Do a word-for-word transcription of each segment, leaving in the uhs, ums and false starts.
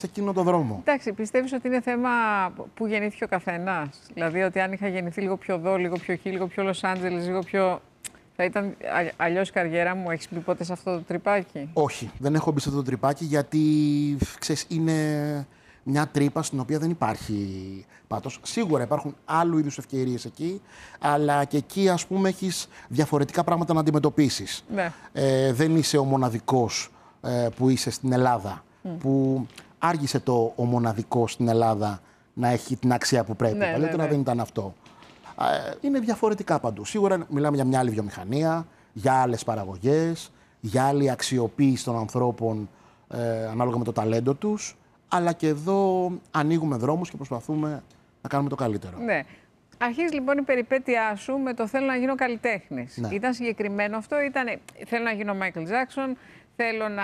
σε εκείνο τον δρόμο. Εντάξει, πιστεύεις ότι είναι θέμα που γεννήθηκε ο καθένας? Δηλαδή ότι αν είχα γεννηθεί λίγο πιο εδώ, λίγο πιο εκεί, λίγο πιο Λος Άντζελες, λίγο πιο... θα ήταν αλλιώς η καριέρα μου? Έχεις μπει ποτέ σε αυτό το τρυπάκι? Όχι, δεν έχω μπει σε αυτό το τρυπάκι γιατί, ξέρεις, είναι μια τρύπα στην οποία δεν υπάρχει πάτος. Σίγουρα υπάρχουν άλλου είδους ευκαιρίες εκεί, αλλά και εκεί, ας πούμε, έχεις διαφορετικά πράγματα να αντιμετωπίσεις. Ναι. Ε, δεν είσαι ο μοναδικός ε, που είσαι στην Ελλάδα, mm. που άργησε το ο μοναδικός στην Ελλάδα να έχει την αξία που πρέπει. Ναι, Παλιότερα ναι, ναι. δεν ήταν αυτό. Ε, είναι διαφορετικά παντού. Σίγουρα μιλάμε για μια άλλη βιομηχανία, για άλλες παραγωγές, για άλλη αξιοποίηση των ανθρώπων ε, ανάλογα με το ταλέντο τους, αλλά και εδώ ανοίγουμε δρόμους και προσπαθούμε να κάνουμε το καλύτερο. Ναι. Αρχίζει λοιπόν η περιπέτειά σου με το θέλω να γίνω καλλιτέχνης. Ναι. Ήταν συγκεκριμένο αυτό? Ήταν θέλω να γίνω Μάικλ Τζάκσον, θέλω να...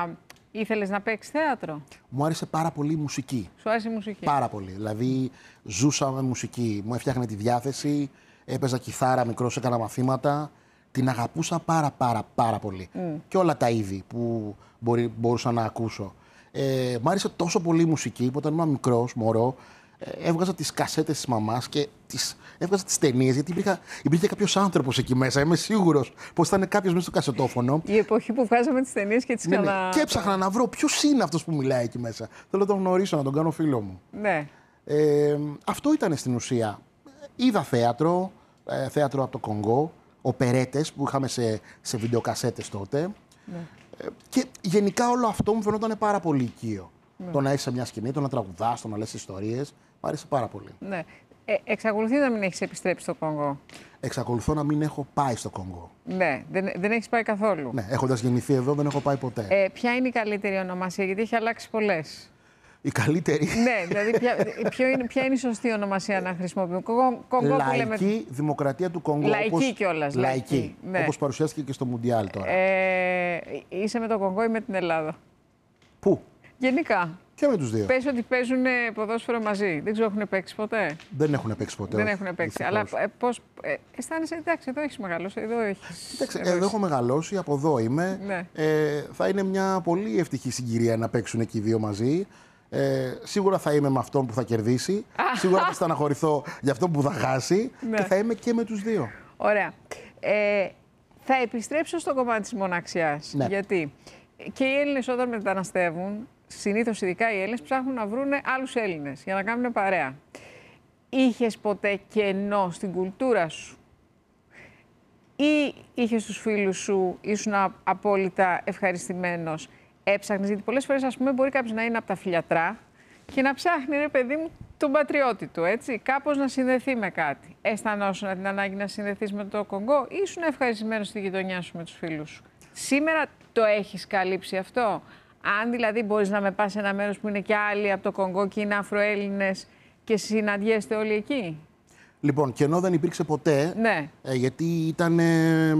Ήθελες να παίξεις θέατρο? Μου άρεσε πάρα πολύ η μουσική. Σου άρεσε η μουσική? Πάρα πολύ. Δηλαδή ζούσα με μουσική. Μου έφτιαχνε τη διάθεση, έπαιζα κιθάρα μικρός, έκανα μαθήματα. Την αγαπούσα πάρα πάρα πάρα πολύ. Mm. Και όλα τα είδη που μπορεί, μπορούσα να ακούσω. Ε, μ' άρεσε τόσο πολύ η μουσική που όταν ήμουν μικρός, μωρό, ε, έβγαζα τις κασέτες της μαμάς και τις, έβγαζα τις ταινίες, γιατί υπήρχε, υπήρχε κάποιος άνθρωπος εκεί μέσα. Είμαι σίγουρος πως ήταν κάποιος μέσα στο κασετόφωνο. Η εποχή που βγάζαμε τις ταινίες και τις ναι, ξανα... ναι. Και έψαχνα να βρω ποιος είναι αυτός που μιλάει εκεί μέσα. Θέλω να τον γνωρίσω, να τον κάνω φίλο μου. Ναι. Ε, αυτό ήταν στην ουσία. Είδα θέατρο, ε, θέατρο από το Κονγκό, οπερέτες που είχαμε σε, σε βιντεοκασέτες τότε. Ναι. Ε, και γενικά όλο αυτό μου φαινόταν πάρα πολύ οικείο. Ναι. Το να είσαι σε μια σκηνή, το να τραγουδάς, το να λες ιστορίες, μου άρεσε πάρα πολύ. Ναι. Ε, εξακολουθεί να μην έχεις επιστρέψει στο Κονγκό? Εξακολουθώ να μην έχω πάει στο Κονγκό. Ναι, δεν, δεν έχεις πάει καθόλου. Ναι, έχοντας γεννηθεί εδώ δεν έχω πάει ποτέ. Ε, ποια είναι η καλύτερη ονομασία, γιατί έχει αλλάξει πολλές? Η καλύτερη. Ναι, δηλαδή ποια, ποιο είναι, ποια είναι η σωστή ονομασία να χρησιμοποιούμε? Κονγκό, Λαϊκή που λέμε... Δημοκρατία του Κονγκό. Λαϊκή όπως... κιόλας. Λαϊκή. Λαϊκή. Ναι. Όπως παρουσιάστηκε και στο Μουντιάλ τώρα. Ε, είσαι με το Κονγκό ή με την Ελλάδα? Πού? Γενικά. Και με τους δύο. Πες ότι παίζουν ποδόσφαιρο μαζί. Δεν ξέρω, έχουν παίξει ποτέ? Δεν έχουν παίξει ποτέ. Δεν όχι, έχουν παίξει. δυστυχώς. Αλλά ε, πώς ε, αισθάνεσαι? Εντάξει, εδώ έχεις μεγαλώσει. Εδώ έχεις. Κοίταξε, εδώ εδώ έχεις. έχω μεγαλώσει, από εδώ είμαι. Ναι. Ε, θα είναι μια πολύ ευτυχή συγκυρία να παίξουν εκεί οι δύο μαζί. Ε, σίγουρα θα είμαι με αυτόν που θα κερδίσει. Σίγουρα θα στεναχωρηθώ για αυτόν που θα χάσει. Ναι. Και θα είμαι και με τους δύο. Ωραία. Ε, θα επιστρέψω στο κομμάτι της μοναξιάς. Ναι. Γιατί και οι Έλληνες όταν μεταναστεύουν, συνήθως ειδικά οι Έλληνες, ψάχνουν να βρουν άλλους Έλληνες για να κάνουν παρέα. Είχες ποτέ κενό στην κουλτούρα σου? Ή είχες τους φίλους σου, ήσουν απόλυτα ευχαριστημένος? Έψαχνες? Γιατί πολλές φορές, ας πούμε, μπορεί κάποιος να είναι από τα φιλιατρά και να ψάχνει, ρε παιδί μου, τον πατριώτη του, έτσι, κάπως να συνδεθεί με κάτι. Αισθανόσουν την ανάγκη να συνδεθείς με το Κονγκό ή ήσουν ευχαριστημένος στη γειτονιά σου με τους φίλους σου? Σήμερα το έχεις καλύψει αυτό? Αν δηλαδή μπορείς να με πας σε ένα μέρος που είναι και άλλοι από το Κονγκό και είναι Αφροέλληνες και συναντιέστε όλοι εκεί? Λοιπόν, κενό δεν υπήρξε ποτέ. Ναι. Ε, γιατί ήταν ε,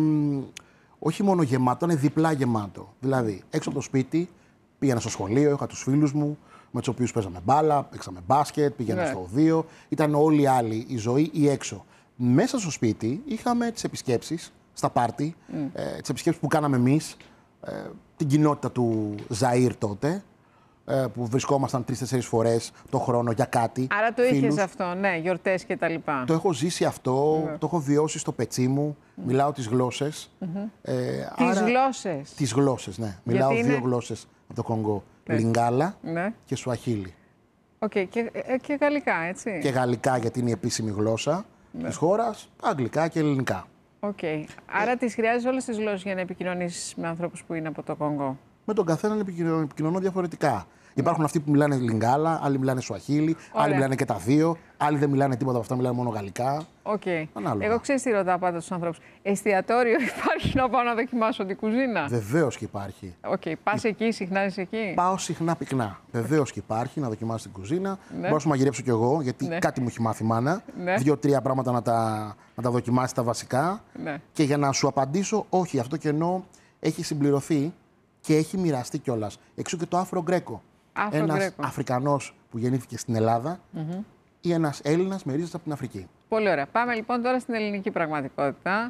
όχι μόνο γεμάτο, ήταν διπλά γεμάτο. Δηλαδή, έξω από το σπίτι πήγαινα στο σχολείο, είχα τους φίλους μου με τους οποίους παίζαμε μπάλα, παίξαμε μπάσκετ, πήγαινα Ναι. στο οδείο. Ήταν όλοι οι άλλοι, η ζωή ή έξω. Μέσα στο σπίτι είχαμε τις επισκέψεις στα πάρτι, mm. ε, τις επισκέψεις που κάναμε εμείς, ε, την κοινότητα του Ζαΐρ τότε, ε, που βρισκόμασταν τρεις-τέσσερις φορές το χρόνο για κάτι. Άρα το φίλους. είχες αυτό, ναι, γιορτές και τα λοιπά. Το έχω ζήσει αυτό, Ναι. το έχω βιώσει στο πετσί μου, mm. μιλάω τις γλώσσες. Mm-hmm. Ε, Τις άρα... γλώσσες. Τις γλώσσες, ναι. Μιλάω είναι... δύο γλώσσες από το Κονγκό. Ναι. Λιγκάλα Ναι. και Σουαχίλι. Οκ, okay. και, ε, και γαλλικά, έτσι. Και γαλλικά γιατί είναι η επίσημη γλώσσα ναι. της χώρας, αγγλικά και ελληνικά. Οκ. Okay. Άρα ε... τις χρειάζεσαι όλες τις γλώσσες για να επικοινωνήσεις με ανθρώπους που είναι από το Κονγκό? Με τον καθέναν επικοινωνώ, επικοινωνώ διαφορετικά. Υπάρχουν αυτοί που μιλάνε Λιγκάλα, άλλοι μιλάνε Σουαχίλι, άλλοι μιλάνε και τα δύο, άλλοι δεν μιλάνε τίποτα από αυτά, μιλάνε μόνο γαλλικά. Οκ. Okay. Εγώ ξέρεις τι ρωτάω πάντα τους ανθρώπους. Εστιατόριο υπάρχει να πάω να δοκιμάσω την κουζίνα? Βεβαίως και υπάρχει. Οκ. Okay. Πας εκεί, συχνά είσαι εκεί? Πάω συχνά πυκνά. Βεβαίως και υπάρχει να δοκιμάσω την κουζίνα. Ναι. Μπορώ να σου μαγειρέψω κι εγώ, γιατί ναι. κάτι μου έχει μάθει η μάνα. Ναι. Δύο-τρία πράγματα να τα, να τα δοκιμάσει τα βασικά. Ναι. Και για να σου απαντήσω, όχι, αυτό κενό έχει συμπληρωθεί και έχει μοιραστεί κιόλας. Εξού και το Άφρο Γκρέκο. Ένας Αφρικανός που γεννήθηκε στην Ελλάδα mm-hmm. ή ένας Έλληνας μερίζεται από την Αφρική. Πολύ ωραία. Πάμε λοιπόν τώρα στην ελληνική πραγματικότητα.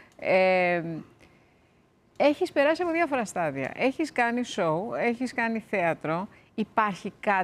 Ε, έχεις περάσει από διάφορα στάδια. Έχεις κάνει show, έχεις κάνει θέατρο. Υπάρχει κάτι